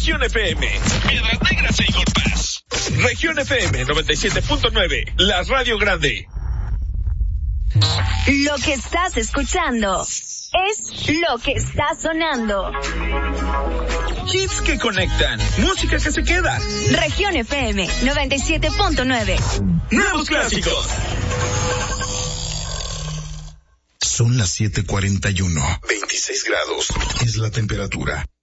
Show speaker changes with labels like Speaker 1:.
Speaker 1: Región FM, Piedras Negras e Eagle Pass. Región FM 97.9, la radio grande.
Speaker 2: Lo que estás escuchando es lo que está sonando.
Speaker 1: Hits que conectan, música que se queda.
Speaker 2: Región FM 97.9.
Speaker 1: Nuevos clásicos.
Speaker 3: Son las 7:41. 26 grados es la temperatura.